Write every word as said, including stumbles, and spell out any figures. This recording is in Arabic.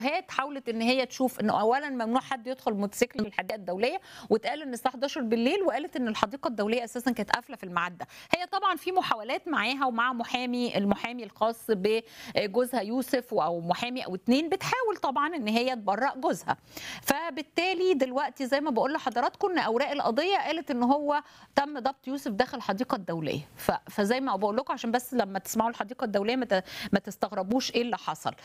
هي حاولت ان هي تشوف انه اولا ممنوع حد يدخل موتوسيكل في الحديقه الدوليه، واتقال ان الساعه حداشر بالليل، وقالت ان الحديقه الدوليه اساسا كانت قافله في الميعاد ده. هي طبعا في محاولات معاها ومع محامي المحامي الخاص بجوزها يوسف او محامي او اتنين بتحاول طبعا ان هي تبرأ جوزها. فبالتالي دلوقتي زي ما بقول لحضراتكم ان اوراق القضيه قالت ان هو تم ضبط يوسف داخل الحديقه الدوليه. فزي ما بقول لكم عشان بس لما تسمعوا الحديقه الدوليه ما تستغربوش ايه اللي حصل.